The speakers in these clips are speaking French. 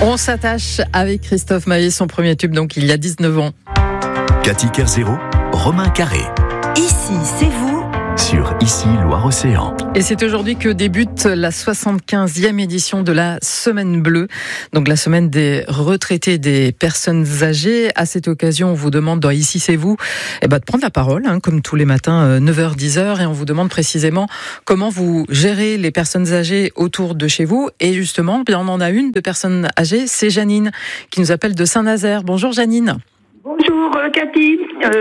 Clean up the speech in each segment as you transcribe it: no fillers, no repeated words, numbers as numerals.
On s'attache avec Christophe Maé, son premier tube, donc il y a 19 ans. Cathy Kerzero, Romain Carré. Ici, c'est vous. Sur Ici, Loire-Océan. Et c'est aujourd'hui que débute la 75e édition de la Semaine Bleue, donc la semaine des retraités des personnes âgées. À cette occasion, on vous demande dans Ici c'est vous de prendre la parole, comme tous les matins, 9h, 10h, et on vous demande précisément comment vous gérez les personnes âgées autour de chez vous. Et justement, on en a une de personnes âgées, c'est Janine, qui nous appelle de Saint-Nazaire. Bonjour Janine. Bonjour Cathy.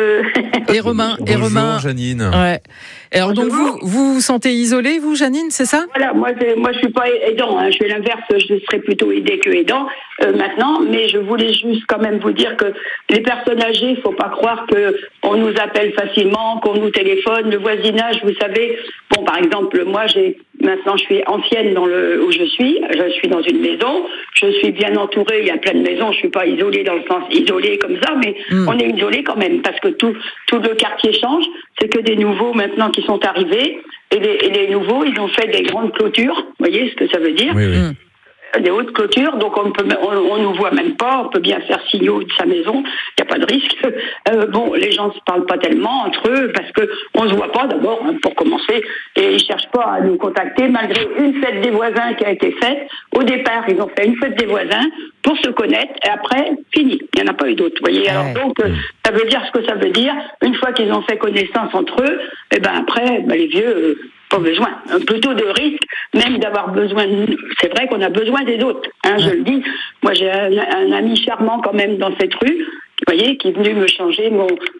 Et Romain. Bonjour Janine. Ouais. Et alors Bonjour. donc vous sentez isolée, vous Janine, c'est ça? Voilà, moi je suis pas aidant, je fais l'inverse, je serais plutôt aidée que aidant maintenant, mais je voulais juste quand même vous dire que les personnes âgées, il faut pas croire que on nous appelle facilement, qu'on nous téléphone, le voisinage, vous savez. Bon, par exemple, moi maintenant je suis ancienne où je suis dans une maison, je suis bien entourée, il y a plein de maisons, je suis pas isolée dans le sens isolée comme ça, mais on est isolé quand même parce que tout le quartier change, c'est que des nouveaux maintenant qui sont arrivés et les nouveaux, ils ont fait des grandes clôtures, vous voyez ce que ça veut dire? Oui. Des hautes clôtures, donc on nous voit même pas, on peut bien faire signaux de sa maison, il n'y a pas de risque. Bon, les gens se parlent pas tellement entre eux parce que on se voit pas d'abord, pour commencer, et ils cherchent pas à nous contacter malgré une fête des voisins qui a été faite. Au départ, ils ont fait une fête des voisins pour se connaître et après, fini. Il n'y en a pas eu d'autres, vous voyez. Alors donc, ça veut dire ce que ça veut dire. Une fois qu'ils ont fait connaissance entre eux, et après, les vieux, pas besoin. Plutôt de risque, même d'avoir besoin c'est vrai qu'on a besoin des autres, je le dis. Moi, j'ai un ami charmant quand même dans cette rue, vous voyez, qui est venu me changer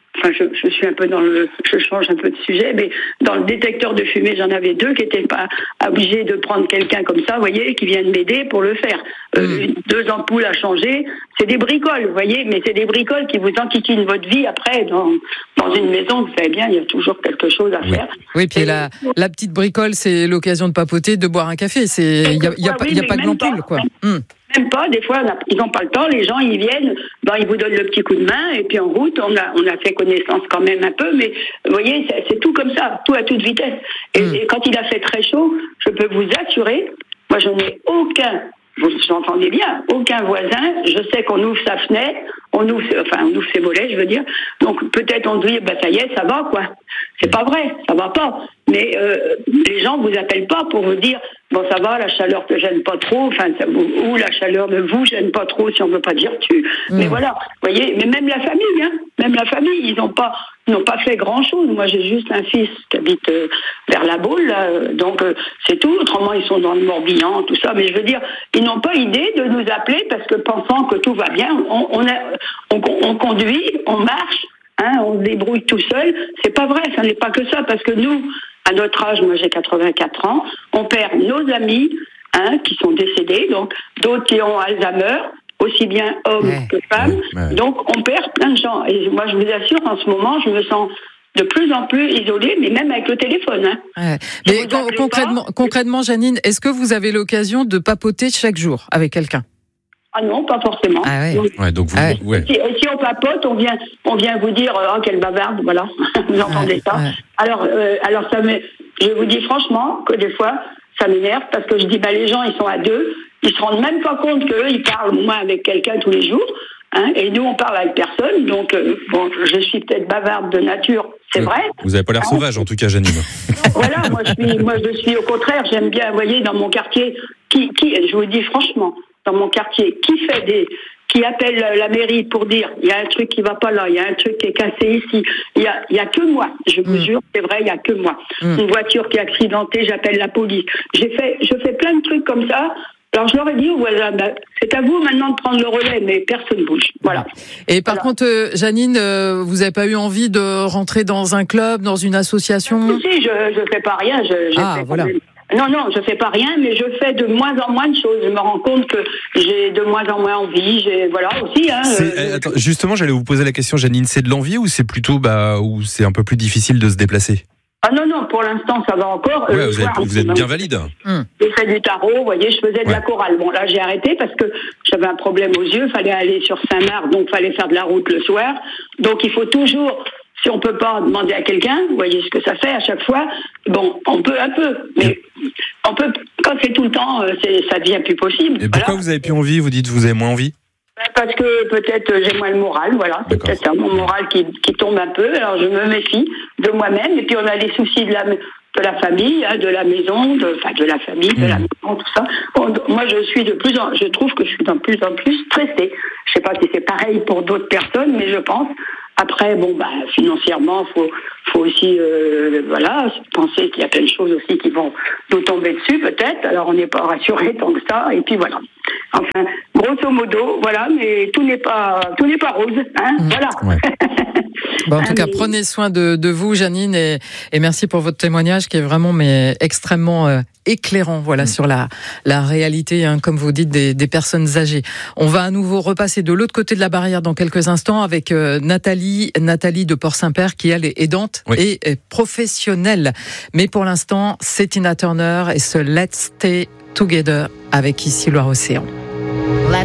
je suis un peu je change un peu de sujet, mais dans le détecteur de fumée, j'en avais 2 qui n'étaient pas obligés de prendre quelqu'un comme ça, vous voyez, qui vient de m'aider pour le faire. 2 ampoules à changer, c'est des bricoles, vous voyez, mais c'est des bricoles qui vous enquiquinent votre vie après dans une maison, vous savez bien, il y a toujours quelque chose à faire. Oui, puis la petite bricole, c'est l'occasion de papoter, de boire un café. Il n'y a pas que l'ampoule, quoi. Même pas, des fois, ils n'ont pas le temps, les gens, ils viennent, ils vous donnent le petit coup de main, et puis en route, on a fait connaissance quand même un peu, mais vous voyez, c'est tout comme ça, tout à toute vitesse. Et quand il a fait très chaud, je peux vous assurer, moi je n'ai aucun, vous entendez bien, aucun voisin, je sais qu'on ouvre sa fenêtre, on ouvre ses volets, je veux dire, donc peut-être on dit, ça y est, ça va, quoi. C'est pas vrai, ça va pas. Mais les gens vous appellent pas pour vous dire, bon, ça va, la chaleur te gêne pas trop, ou la chaleur ne vous gêne pas trop, si on veut pas dire tu. Mais voilà, vous voyez, mais même la famille, ils n'ont pas fait grand-chose. Moi, j'ai juste un fils qui habite vers la Baule, là, donc c'est tout. Autrement, ils sont dans le Morbihan, tout ça. Mais je veux dire, ils n'ont pas idée de nous appeler parce que pensant que tout va bien, on conduit, on marche, on se débrouille tout seul. C'est pas vrai, ça n'est pas que ça, parce que nous, à notre âge, moi j'ai 84 ans, on perd nos amis qui sont décédés, donc d'autres qui ont Alzheimer, aussi bien hommes que femmes. Donc on perd plein de gens. Et moi je vous assure, en ce moment, je me sens de plus en plus isolée, mais même avec le téléphone. Mais concrètement, Janine, est-ce que vous avez l'occasion de papoter chaque jour avec quelqu'un? Ah non, pas forcément. Donc si on papote, on vient vous dire quelle bavarde, voilà. Vous entendez ça. Alors je vous dis franchement que des fois ça m'énerve parce que je dis les gens ils sont à 2, ils se rendent même pas compte qu'eux ils parlent au moins avec quelqu'un tous les jours, et nous on parle avec personne. Donc je suis peut-être bavarde de nature, c'est vrai. Vous avez pas l'air sauvage en tout cas, Janine. Voilà, moi je suis au contraire, j'aime bien, vous voyez, dans mon quartier qui je vous dis franchement, dans mon quartier, qui appelle la mairie pour dire il y a un truc qui va pas là, il y a un truc qui est cassé ici, il y a que moi, je vous jure, c'est vrai, il y a que moi. Une voiture qui est accidentée, j'appelle la police. Je fais plein de trucs comme ça. Alors je leur ai dit aux voisins, c'est à vous maintenant de prendre le relais, mais personne bouge. Voilà. Et par contre, Janine, vous n'avez pas eu envie de rentrer dans un club, dans une association? Si, je fais pas rien. Voilà. Non, je fais pas rien, mais je fais de moins en moins de choses. Je me rends compte que j'ai de moins en moins envie. Voilà aussi. Attends, justement, j'allais vous poser la question, Janine. C'est de l'envie ou c'est plutôt où c'est un peu plus difficile de se déplacer? Ah non, pour l'instant ça va encore. Vous êtes bien valide. J'ai fait du tarot, vous voyez, je faisais de la chorale. Bon là j'ai arrêté parce que j'avais un problème aux yeux, fallait aller sur Saint-Marc, donc fallait faire de la route le soir. Donc il faut toujours si on peut pas demander à quelqu'un, vous voyez ce que ça fait à chaque fois. Bon, on peut un peu, mais on peut quand c'est tout le temps, ça devient plus possible. Et pourquoi vous avez plus envie? Vous dites vous avez moins envie? Parce que peut-être j'ai moins le moral, voilà. C'est peut-être ça, mon moral qui tombe un peu. Alors je me méfie de moi-même. Et puis on a les soucis de la famille, de la maison, de la famille, de la maison, tout ça. Bon, moi je trouve que je suis de plus en plus stressée. Je sais pas si c'est pareil pour d'autres personnes, mais je pense. Après, financièrement, faut aussi, penser qu'il y a plein de choses aussi qui vont nous tomber dessus, peut-être. Alors, on n'est pas rassuré tant que ça. Et puis voilà. Enfin, grosso modo, voilà. Mais tout n'est pas rose, hein. Voilà. Ouais. En tout cas, prenez soin de vous, Janine, et merci pour votre témoignage qui est vraiment, extrêmement éclairant, voilà, sur la réalité, hein, comme vous dites, des personnes âgées. On va à nouveau repasser de l'autre côté de la barrière dans quelques instants avec Nathalie de Port-Saint-Père, qui elle est aidante et professionnelle. Mais pour l'instant, c'est Tina Turner et ce Let's Stay Together avec ici Loire-Océan.